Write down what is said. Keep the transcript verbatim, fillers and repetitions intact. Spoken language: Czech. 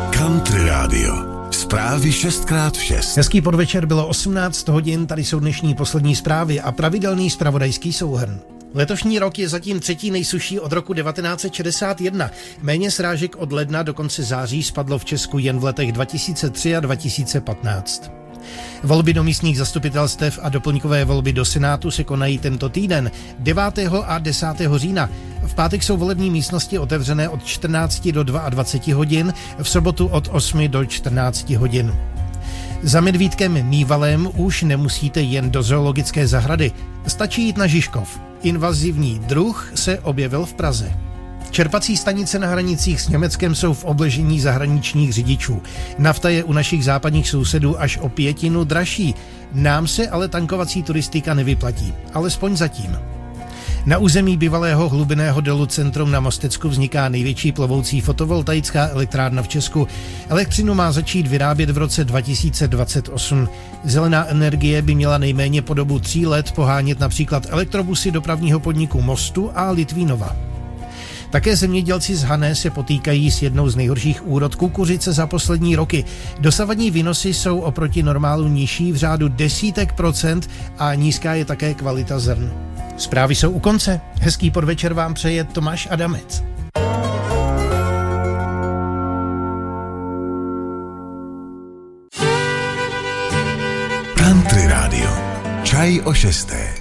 Country Radio. Zprávy šest krát šest. Hezký podvečer, bylo osmnáct hodin, tady jsou dnešní poslední zprávy a pravidelný zpravodajský souhrn. Letošní rok je zatím třetí nejsušší od roku devatenáct set šedesát jedna. Méně srážek od ledna do konce září spadlo v Česku jen v letech dva tisíce tři a dva tisíce patnáct. Volby do místních zastupitelstev a doplňkové volby do Senátu se konají tento týden devátého a desátého října. V pátek jsou volební místnosti otevřené od čtrnácti do dvaceti dvou hodin, v sobotu od osmi do čtrnácti hodin. Za medvídkem Mívalem už nemusíte jen do zoologické zahrady. Stačí jít na Žižkov. Invazivní druh se objevil v Praze. Čerpací stanice na hranicích s Německem jsou v obležení zahraničních řidičů. Nafta je u našich západních sousedů až o pětinu dražší. Nám se ale tankovací turistika nevyplatí. Alespoň zatím. Na území bývalého hlubinného dolu Centrum na Mostecku vzniká největší plovoucí fotovoltaická elektrárna v Česku. Elektřinu má začít vyrábět v roce dva tisíce dvacet osm. Zelená energie by měla nejméně po dobu tří let pohánět například elektrobusy dopravního podniku Mostu a Litvínova. Také zemědělci z Hané se potýkají s jednou z nejhorších úrod kukuřice za poslední roky. Dosavadní výnosy jsou oproti normálu nižší v řádu desítek procent a nízká je také kvalita zrn. Zprávy jsou u konce. Hezký podvečer vám přeje Tomáš Adamec. Country Radio. Čaj o šesté.